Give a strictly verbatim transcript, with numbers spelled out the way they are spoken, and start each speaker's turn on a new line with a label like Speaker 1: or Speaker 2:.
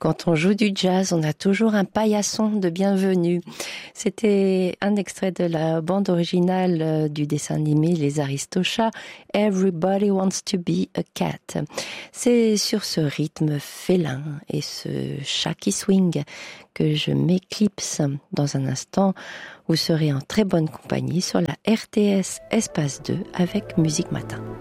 Speaker 1: Quand on joue du jazz, on a toujours un paillasson de bienvenue. C'était un extrait de la bande originale du dessin animé Les Aristochats, Everybody Wants to be a Cat. C'est sur ce rythme félin et ce chat qui swing que je m'éclipse. Dans un instant, vous serez en très bonne compagnie sur la R T S Espace deux avec Musique Matin.